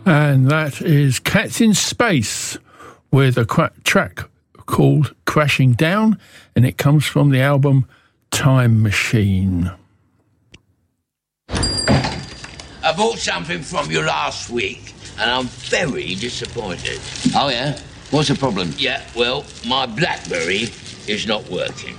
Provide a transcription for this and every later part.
And that is Cats in Space with a track called Crashing Down, and it comes from the album Time Machine. I bought something from you last week, and I'm very disappointed. Oh, yeah? What's the problem? Yeah, well, my BlackBerry is not working.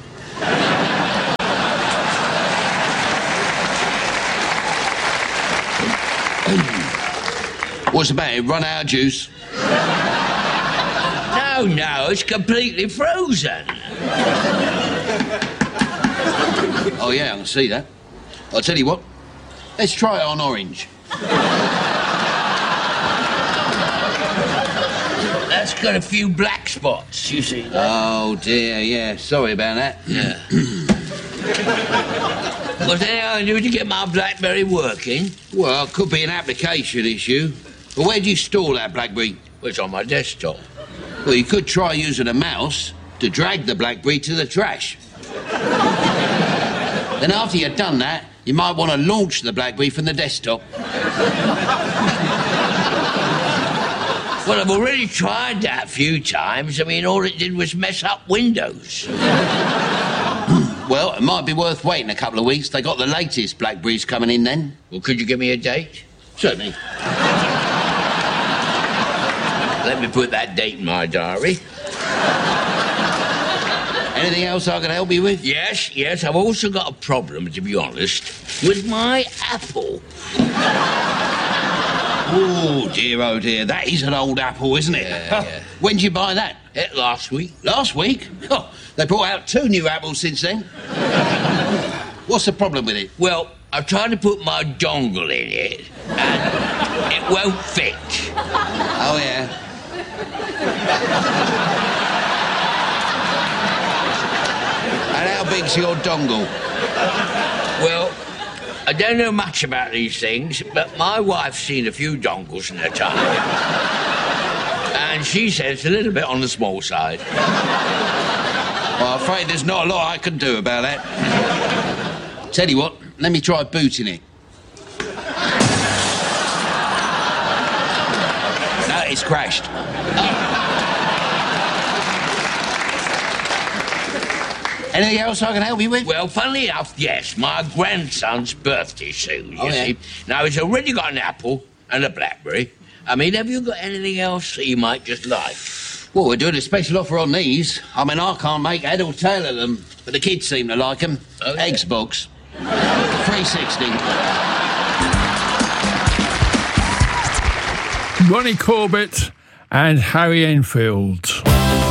What's the matter? Run out of juice? No, it's completely frozen. Oh, yeah, I can see that. I'll tell you what. Let's try it on orange. That's got a few black spots, you see that? Oh, dear, yeah. Sorry about that. Yeah. Was there anything I can do to get my BlackBerry working? Well, it could be an application issue. But where do you store that BlackBerry? Well, it's on my desktop. Well, you could try using a mouse to drag the BlackBerry to the trash. Then after you've done that, you might want to launch the BlackBerry from the desktop. Well, I've already tried that a few times. I mean, all it did was mess up Windows. Well, it might be worth waiting a couple of weeks. They got the latest BlackBerries coming in then. Well, could you give me a date? Certainly. Let me put that date in my diary. Anything else I can help you with? Yes. I've also got a problem, to be honest, with my Apple. Oh, dear. That is an old Apple, isn't it? Yeah. When did you buy that? Last week. Last week? Oh, they brought out 2 new Apples since then. What's the problem with it? Well, I tried to put my dongle in it, and it won't fit. Oh, yeah. And how big's your dongle? Well, I don't know much about these things, but my wife's seen a few dongles in her time. And she says it's a little bit on the small side. Well, I'm afraid there's not a lot I can do about that. Tell you what, let me try booting it. No, it's crashed. Anything else I can help you with? Well, funnily enough, yes, my grandson's birthday soon, you yeah. see. Now, he's already got an Apple and a BlackBerry. I mean, have you got anything else that you might just like? Well, we're doing a special offer on these. I mean, I can't make head or tail of them, but the kids seem to like them. Oh, yeah. Xbox. 360. Ronnie Corbett and Harry Enfield.